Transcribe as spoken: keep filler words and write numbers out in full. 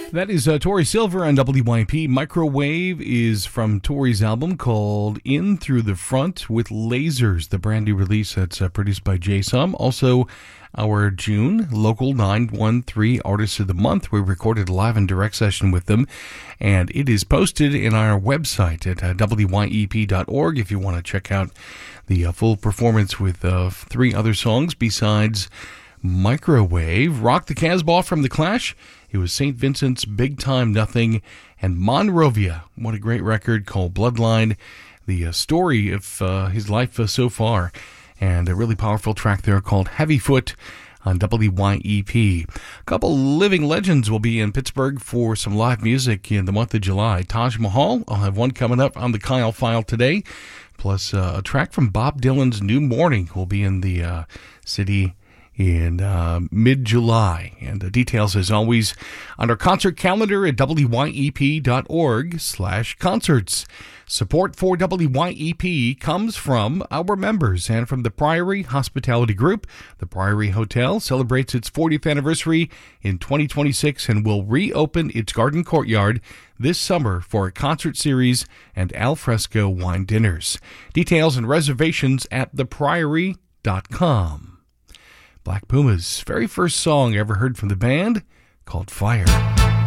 That is uh, Tori Silver on W Y P. Microwave is from Tori's album called In Through the Front with Lasers, the brand new release that's uh, produced by Jay Sum. Also, our June Local nine one three Artist of the Month. We recorded a live and direct session with them, and it is posted in our website at uh, W Y E P dot org if you want to check out the uh, full performance with uh, three other songs besides Microwave. Rock the Casbah from The Clash. It was Saint Vincent's Big Time Nothing, and Monrovia. What a great record called Bloodline. The uh, story of uh, his life uh, so far, and a really powerful track there called Heavyfoot on W Y E P. A couple living legends will be in Pittsburgh for some live music in the month of July. Taj Mahal, I'll have one coming up on the Kyle File today, plus uh, a track from Bob Dylan's New Morning will be in the uh, city in uh, mid-July. And the details, as always, on our concert calendar at W Y E P dot org slash concerts. Support for W Y E P comes from our members and from the Priory Hospitality Group. The Priory Hotel celebrates its fortieth anniversary in twenty twenty-six and will reopen its garden courtyard this summer for a concert series and al fresco wine dinners. Details and reservations at the priory dot com. Black Puma's very first song ever heard from the band, called Fire.